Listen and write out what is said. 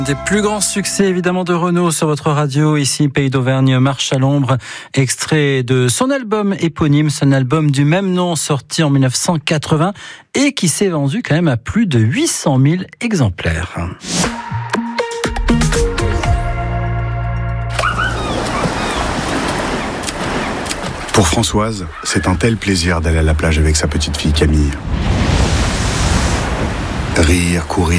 Des plus grands succès évidemment de Renaud sur votre radio, ici Pays d'Auvergne, Marche à l'ombre, extrait de son album éponyme, son album du même nom sorti en 1980 et qui s'est vendu quand même à plus de 800 000 exemplaires. Pour Françoise, c'est un tel plaisir d'aller à la plage avec sa petite fille Camille. Rire, courir,